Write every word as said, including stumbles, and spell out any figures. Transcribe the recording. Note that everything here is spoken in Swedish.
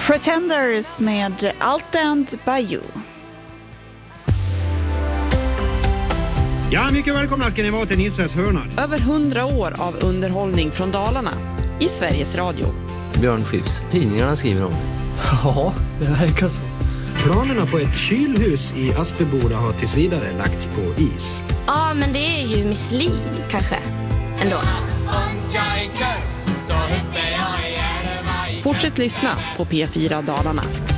Pretenders med I'll Stand By You. Ja, mycket välkomna ska ni vara till Nisses hörna. Över hundra år av underhållning från Dalarna i Sveriges Radio. Björn Skifs. Tidningarna skriver om det. Ja, det verkar så. Planerna på ett kylhus i Aspeboda har tills vidare lagts på is. Ja, men det är ju Miss Li, kanske. Ändå. Fortsätt lyssna på P fyra Dalarna.